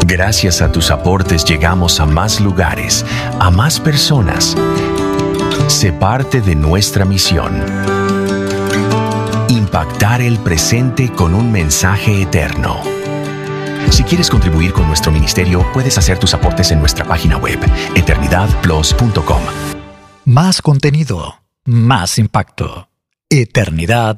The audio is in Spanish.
Gracias a tus aportes llegamos a más lugares, a más personas. Sé parte de nuestra misión. Impactar el presente con un mensaje eterno. Si quieres contribuir con nuestro ministerio, puedes hacer tus aportes en nuestra página web, eternidadplus.com. Más contenido, más impacto. Eternidad